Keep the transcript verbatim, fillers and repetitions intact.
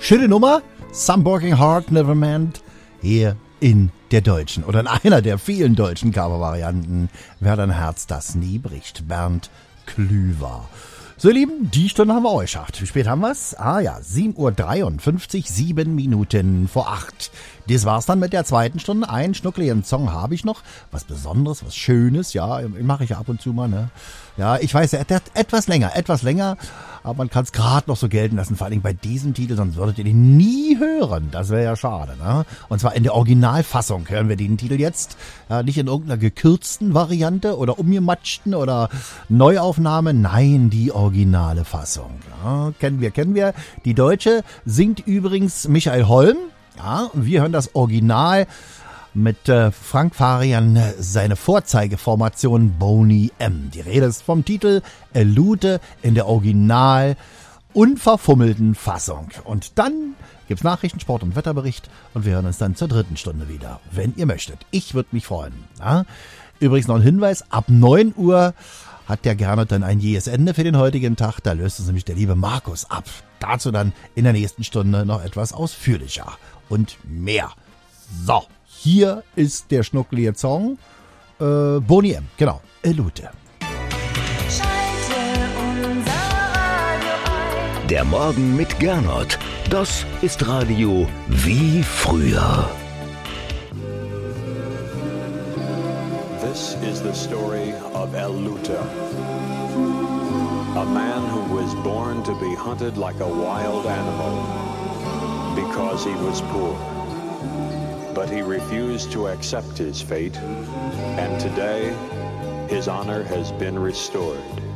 Schöne Nummer, Some Working Hard Never Meant, hier in der deutschen oder in einer der vielen deutschen Covervarianten. Wer dein Herz das nie bricht, Bernd Klüver. So ihr Lieben, die Stunde haben wir auch geschafft. Wie spät haben wir's? Ah ja, sieben Uhr dreiundfünfzig, sieben Minuten vor acht. Das war's dann mit der zweiten Stunde. Einen schnuckligen Song habe ich noch. Was Besonderes, was Schönes, ja, mache ich ja ab und zu mal, ne? Ja, ich weiß, er hat etwas länger, etwas länger, aber man kann es gerade noch so gelten lassen, vor allem bei diesem Titel, sonst würdet ihr den nie hören. Das wäre ja schade, ne? Und zwar in der Originalfassung hören wir den Titel jetzt. Ja, nicht in irgendeiner gekürzten Variante oder umgematschten oder Neuaufnahme. Nein, die originale Fassung. Ja, kennen wir, kennen wir. Die deutsche singt übrigens Michael Holm. Ja, und wir hören das Original mit äh, Frank Farian, seine Vorzeigeformation Boney M. Die Rede ist vom Titel Elude in der original unverfummelten Fassung. Und dann gibt's Nachrichten, Sport und Wetterbericht und wir hören uns dann zur dritten Stunde wieder, wenn ihr möchtet. Ich würde mich freuen. Ja? Übrigens noch ein Hinweis, ab neun Uhr hat der Gernot dann ein jähes Ende für den heutigen Tag. Da löst es nämlich der liebe Markus ab. Dazu dann in der nächsten Stunde noch etwas ausführlicher und mehr. So. Hier ist der schnucklige Song. Äh, Boney M. Genau. Elude. Der Morgen mit Gernot. Das ist Radio wie früher. This is the story of Elude. A man who was born to be hunted like a wild animal because he was poor. But he refused to accept his fate, and today his honor has been restored.